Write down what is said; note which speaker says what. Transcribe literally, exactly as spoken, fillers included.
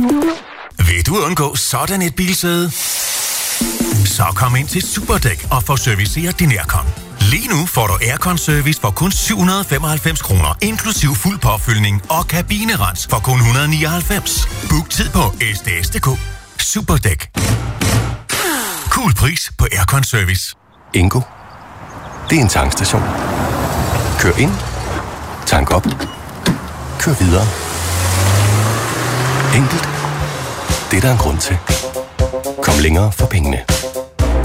Speaker 1: Vil du undgå sådan et bilsæde? Så kom ind til Superdæk og få serviceret din aircon. Lige nu får du aircon-service for kun syv hundrede og femoghalvfems kroner, inklusiv fuld påfyldning og kabinerens for kun et hundrede og nioghalvfems. Book tid på s d s punktum d k. Superdæk. Cool pris på aircon-service.
Speaker 2: Ingo. Det er en tankstation. Kør ind. Tank op. Kør videre. Enkelt. Det er der en grund til. Kom længere for pengene.